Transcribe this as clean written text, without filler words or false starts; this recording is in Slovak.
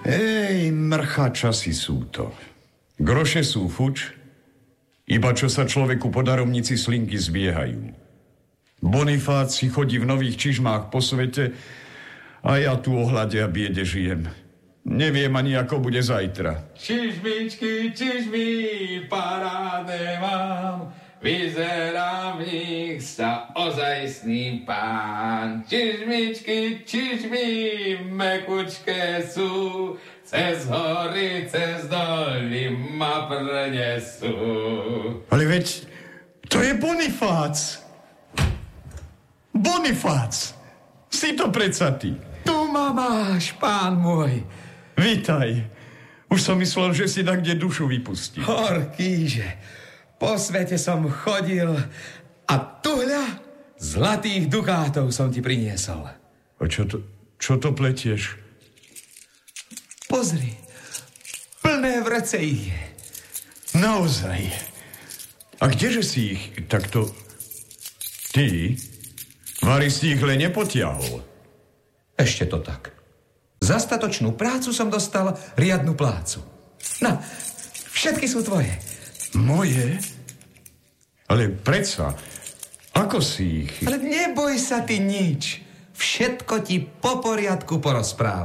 Mrcha časy sú to. Groše sú fuč, iba čo sa človeku po daromnici slinky zbiehajú. Bonifác si chodí v nových čižmách po svete a ja tu o hlade a biede žijem. Neviem ani, ako bude zajtra. Čižmičky, čižmy, parádne mám, vyzerá v nich sa ozajstný pán. Čižmičky, čižmy, mekučké sú, cez hory, cez doly ma prenesú. Ale veď, to je Bonifác. Bonifác, si to predsa ty. Tu ma máš, pán môj. Vítaj. Už som myslel, že si tak kde dušu vypustil. Horkýže, po svete som chodil a tuhľa zlatých dukátov som ti priniesol. A čo to pletieš? Pozri, plné vrece ich je. Naozaj. A kdeže si ich takto... Ty? Vary si ich len nepotiahol. Ešte to tak. Za statočnú prácu som dostal riadnu plácu. No, všetky sú tvoje. Moje? Ale predsa, ako si ich... Ale neboj sa ty nič. Všetko ti po poriadku porozprávam.